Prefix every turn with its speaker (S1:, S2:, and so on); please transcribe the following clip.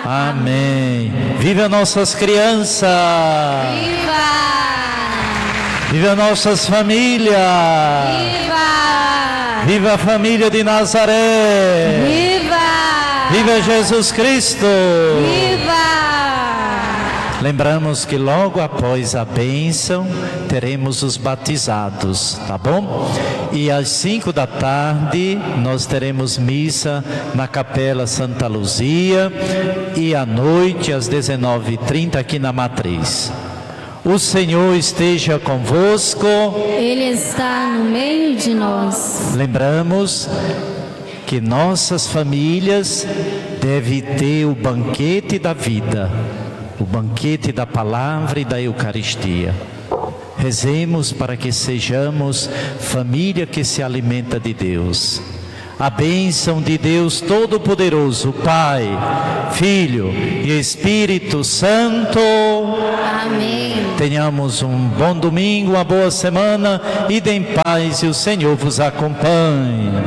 S1: Amém. Viva nossas crianças!
S2: Viva!
S1: Viva nossas famílias!
S2: Viva!
S1: Viva a família de Nazaré!
S2: Viva!
S1: Viva Jesus Cristo!
S2: Viva!
S1: Lembramos que logo após a bênção teremos os batizados, tá bom? E às 5 da tarde nós teremos missa na Capela Santa Luzia e à noite às 19h30 aqui na Matriz. O Senhor esteja convosco.
S2: Ele está no meio de nós.
S1: Lembramos que nossas famílias devem ter o banquete da vida, o banquete da palavra e da Eucaristia. Rezemos para que sejamos família que se alimenta de Deus. A bênção de Deus Todo-Poderoso, Pai, Filho e Espírito Santo.
S2: Amém.
S1: Tenhamos um bom domingo, uma boa semana, ide em paz e o Senhor vos acompanhe.